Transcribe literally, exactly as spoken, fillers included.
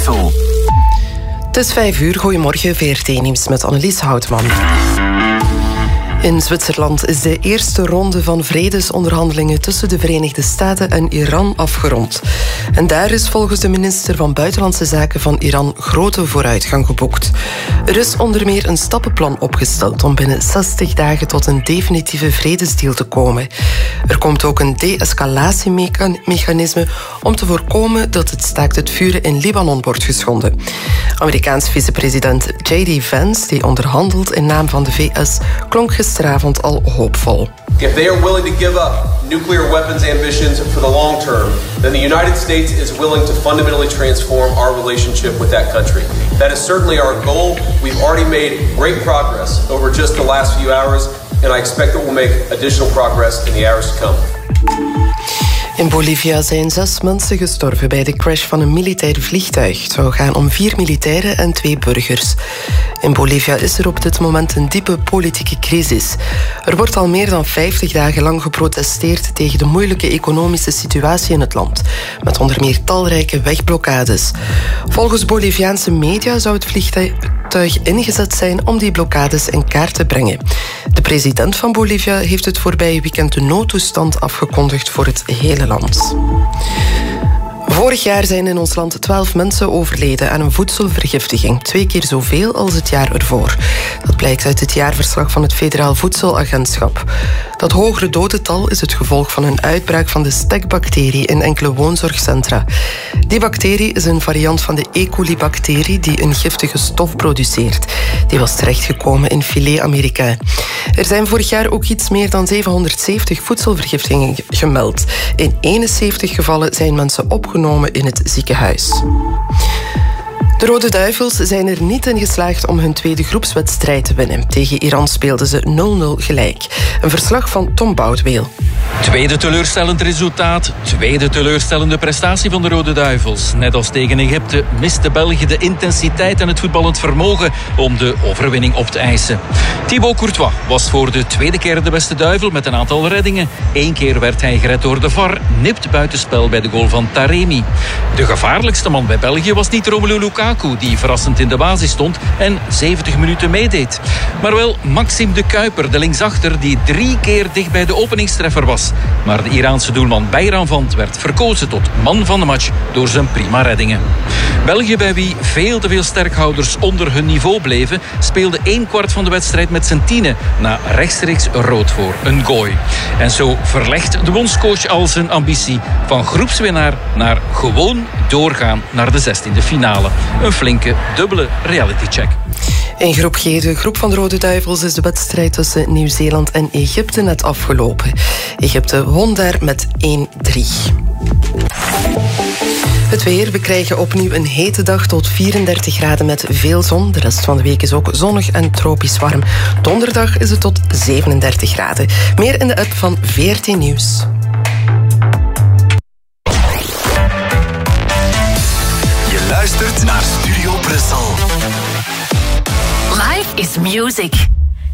Brussel. Het is vijf uur. Goedemorgen, V R T-nieuws met Annelies Houtman. In Zwitserland is de eerste ronde van vredesonderhandelingen tussen de Verenigde Staten en Iran afgerond. En daar is volgens de minister van Buitenlandse Zaken van Iran grote vooruitgang geboekt. Er is onder meer een stappenplan opgesteld om binnen zestig dagen tot een definitieve vredesdeal te komen. Er komt ook een de-escalatiemechanisme om te voorkomen dat het staakt het vuren in Libanon wordt geschonden. Amerikaans vicepresident J D Vance, die onderhandelt in naam van de V S, klonk gisteravond al hoopvol. If they are willing to give up nuclear weapons ambitions for the long term, then the United States is willing to fundamentally transform our relationship with that country. That is certainly our goal. We've already made great progress over just the last few hours, and I expect that we'll make additional progress in the hours to come. In Bolivia zijn zes mensen gestorven bij de crash van een militair vliegtuig. Het zou gaan om vier militairen en twee burgers. In Bolivia is er op dit moment een diepe politieke crisis. Er wordt al meer dan vijftig dagen lang geprotesteerd tegen de moeilijke economische situatie in het land, met onder meer talrijke wegblokkades. Volgens Boliviaanse media zou het vliegtuig ingezet zijn om die blokkades in kaart te brengen. De president van Bolivia heeft het voorbije weekend de noodtoestand afgekondigd voor het hele land. Vorig jaar zijn in ons land twaalf mensen overleden aan een voedselvergiftiging. Twee keer zoveel als het jaar ervoor. Dat blijkt uit het jaarverslag van het Federaal Voedselagentschap. Dat hogere dodental is het gevolg van een uitbraak van de stekbacterie in enkele woonzorgcentra. Die bacterie is een variant van de E. coli-bacterie die een giftige stof produceert. Die was terechtgekomen in filet américain. Er zijn vorig jaar ook iets meer dan zevenhonderdzeventig voedselvergiftingen gemeld. In eenenzeventig gevallen zijn mensen opgenomen in het ziekenhuis. De Rode Duivels zijn er niet in geslaagd om hun tweede groepswedstrijd te winnen. Tegen Iran speelden ze nul nul gelijk. Een verslag van Tom Boudweel. Tweede teleurstellend resultaat, tweede teleurstellende prestatie van de Rode Duivels. Net als tegen Egypte miste België de intensiteit en het voetballend vermogen om de overwinning op te eisen. Thibaut Courtois was voor de tweede keer de beste duivel met een aantal reddingen. Eén keer werd hij gered door de V A R, nipt buitenspel bij de goal van Taremi. De gevaarlijkste man bij België was niet Romelu Lukaku, die verrassend in de basis stond en zeventig minuten meedeed. Maar wel Maxime de Kuiper, de linksachter, die drie keer dicht bij de openingstreffer was. Maar de Iraanse doelman Bayram Vand werd verkozen tot man van de match door zijn prima reddingen. België, bij wie veel te veel sterkhouders onder hun niveau bleven, speelde één kwart van de wedstrijd met zijn tienen na rechtstreeks rood voor een gooi. En zo verlegt de bondscoach al zijn ambitie van groepswinnaar naar gewoon doorgaan naar de zestiende finale. Een flinke dubbele realitycheck. In groep G, de groep van de Rode Duivels, is de wedstrijd tussen Nieuw-Zeeland en Egypte net afgelopen. Egypte won daar met één drie. Het weer. We krijgen opnieuw een hete dag tot vierendertig graden met veel zon. De rest van de week is ook zonnig en tropisch warm. Donderdag is het tot zevenendertig graden. Meer in de app van V R T Nieuws. Je luistert naar Studio Brussel. Life is music.